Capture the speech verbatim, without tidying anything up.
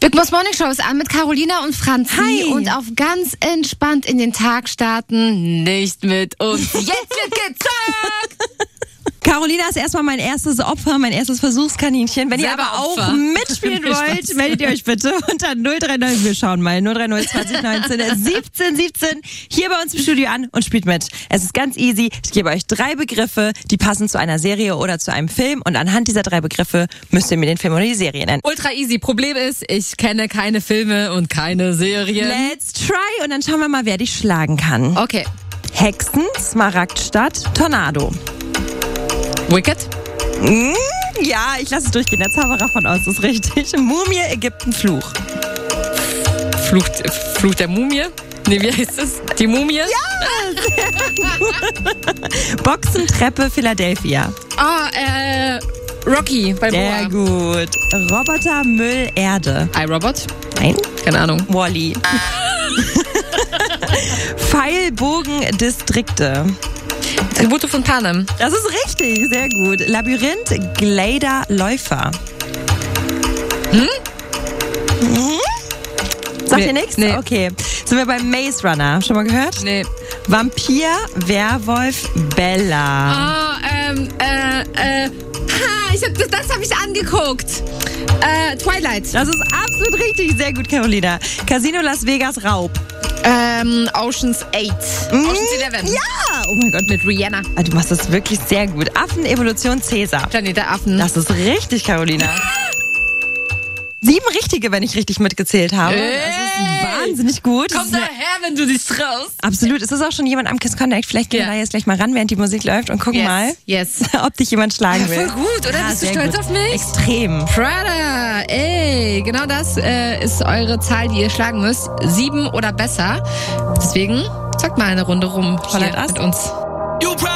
Big Boss Morning Show ist an mit Carolina und Franzi. Hi. Und auf ganz entspannt in den Tag starten, nicht mit uns. Jetzt wird gezockt! Carolina ist erstmal mein erstes Opfer, mein erstes Versuchskaninchen. Wenn Selber ihr aber Opfer. auch mitspielen wollt, meldet ihr euch bitte unter null drei neun. Wir schauen mal. null drei null zwanzig neunzehn siebzehn siebzehn hier bei uns im Studio an und spielt mit. Es ist ganz easy. Ich gebe euch drei Begriffe, die passen zu einer Serie oder zu einem Film. Und anhand dieser drei Begriffe müsst ihr mir den Film oder die Serie nennen. Ultra easy. Problem ist, ich kenne keine Filme und keine Serien. Let's try. Und dann schauen wir mal, wer dich schlagen kann. Okay. Hexen, Smaragdstadt, Tornado. Wicked? Mm, ja, ich lasse es durchgehen. Der Zauberer von Oz ist richtig. Mumie, Ägypten, Fluch. Fluch, Fluch der Mumie? Nee, wie heißt das? Die Mumie? Ja, sehr gut. Boxen, Treppe, Philadelphia. Ah, äh, Rocky bei Sehr gut. Roboter, Müll, Erde. iRobot? Nein. Keine Ahnung. Wall-E. Pfeil, Bogen, Distrikte. Tribute von Panem. Das ist richtig, sehr gut. Labyrinth, Glader, Läufer. Hm? Hm? Sagt Nee, ihr nichts? nee. Okay. Sind wir beim Maze Runner. Schon mal gehört? Nee. Vampir, Werwolf, Bella. Ah, ähm, äh, äh, ha, ich hab, das, das habe ich angeguckt. Äh, Twilight. Das ist absolut richtig. Sehr gut, Carolina. Casino Las Vegas, Raub. Ähm, Ocean's Eight. Ocean's Eleven. Ja! Oh mein Gott. Mit Rihanna. Ah, du machst das wirklich sehr gut. Affen, Evolution, Cäsar. Planet der Affen. Das ist richtig, Carolina. Sieben richtige, wenn ich richtig mitgezählt habe. Ey. Das ist wahnsinnig gut. Komm Das ist daher, wenn du dich traust. absolut. Es ist auch schon jemand am Kiss Connect. Vielleicht gehen Ja. wir da jetzt gleich mal ran, während die Musik läuft und gucken Yes. mal, Yes. ob dich jemand schlagen will. Voll gut, oder? Ja, Bist du sehr stolz gut. auf mich? Extrem. Prada, ey, genau das äh, ist eure Zahl, die ihr schlagen müsst. Sieben oder besser. Deswegen zockt mal eine Runde rum hier Voller Ast. mit uns.